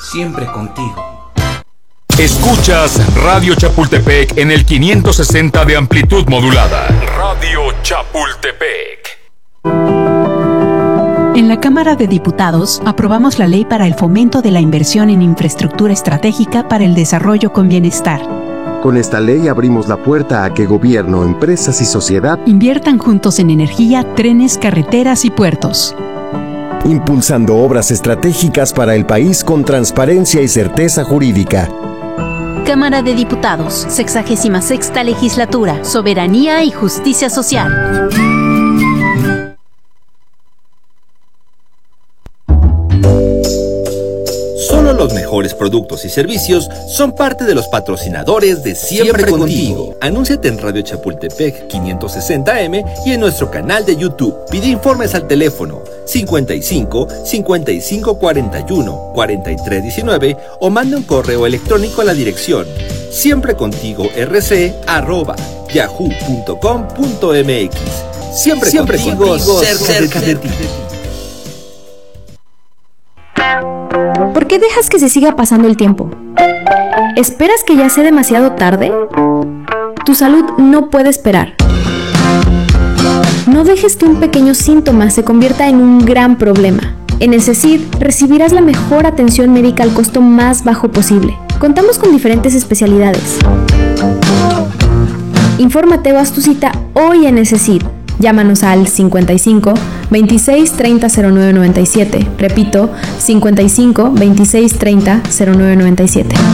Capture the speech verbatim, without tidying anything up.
siempre contigo. Escuchas Radio Chapultepec en el quinientos sesenta de amplitud modulada. Radio Chapultepec. En la Cámara de Diputados aprobamos la ley para el fomento de la inversión en infraestructura estratégica para el desarrollo con bienestar. Con esta ley abrimos la puerta a que gobierno, empresas y sociedad inviertan juntos en energía, trenes, carreteras y puertos, impulsando obras estratégicas para el país con transparencia y certeza jurídica. Cámara de Diputados, sexagésima sexta legislatura, soberanía y justicia social. Solo los mejores productos y servicios son parte de los patrocinadores de Siempre, Siempre Contigo. Contigo. Anúnciate en Radio Chapultepec quinientos sesenta eme y en nuestro canal de YouTube. Pide informes al teléfono cincuenta y cinco, cincuenta y cinco cuarenta y uno, cuarenta y tres diecinueve o manda un correo electrónico a la dirección siemprecontigo.rc arroba yahoo punto com punto mx. Siempre, Siempre contigo, contigo cerca, cerca de ti. ¿Por qué dejas que se siga pasando el tiempo? ¿Esperas que ya sea demasiado tarde? Tu salud no puede esperar. No dejes que un pequeño síntoma se convierta en un gran problema. En el CECID recibirás la mejor atención médica al costo más bajo posible. Contamos con diferentes especialidades. Infórmate o haz tu cita hoy en el CECID. Llámanos al cincuenta y cinco, veintiséis, treinta, cero nueve noventa y siete. Repito, cincuenta y cinco, veintiséis, treinta, cero nueve noventa y siete.